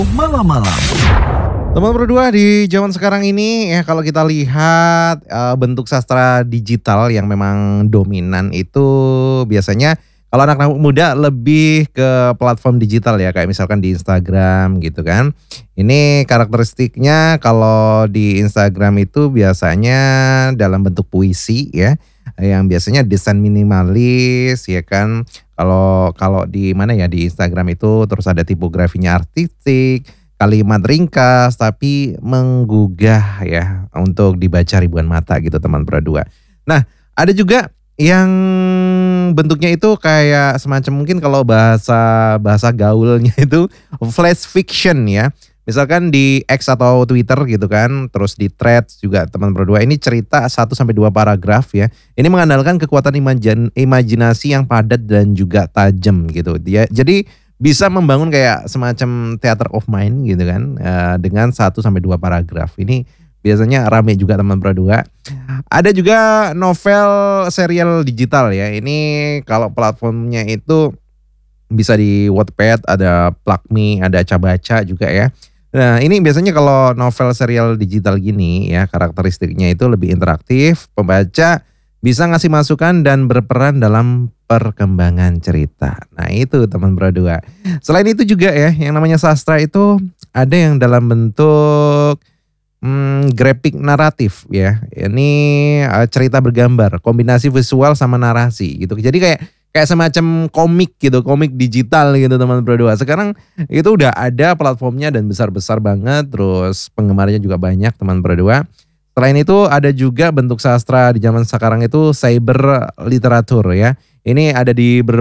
Malam-malam. Teman berdua di zaman sekarang ini ya kalau kita lihat bentuk sastra digital yang memang dominan itu biasanya kalau anak-anak muda lebih ke platform digital ya kayak misalkan di Instagram gitu kan. Ini karakteristiknya kalau di Instagram itu biasanya dalam bentuk puisi ya yang biasanya desain minimalis ya kan. Kalau kalau di mana ya di Instagram itu terus ada tipografinya artistik, kalimat ringkas tapi menggugah ya untuk dibaca ribuan mata gitu teman berdua. Nah, ada juga yang bentuknya itu kayak semacam mungkin kalau bahasa bahasa gaulnya itu flash fiction ya. Misalkan di X atau Twitter gitu kan, terus di Threads juga teman berdua ini cerita 1 sampai 2 paragraf ya. Ini mengandalkan kekuatan imajinasi yang padat dan juga tajam gitu. Dia jadi bisa membangun kayak semacam theater of mind gitu kan, dengan 1 sampai 2 paragraf. Ini biasanya rame juga teman berdua. Ada juga novel serial digital ya. Ini kalau platformnya itu bisa di Wattpad, ada Plakme, ada Cabaca juga ya. Nah, ini biasanya kalau novel serial digital gini ya, karakteristiknya itu lebih interaktif, pembaca bisa ngasih masukan dan berperan dalam perkembangan cerita. Nah, itu teman berdua. Selain itu juga ya, yang namanya sastra itu ada yang dalam bentuk grafik naratif ya. Ini cerita bergambar, kombinasi visual sama narasi gitu. Jadi kayak kayak semacam komik gitu, komik digital gitu teman berdua. Sekarang itu udah ada platformnya dan besar-besar banget, terus penggemarnya juga banyak teman berdua. Selain itu ada juga bentuk sastra di zaman sekarang itu cyber literatur ya. Ini ada di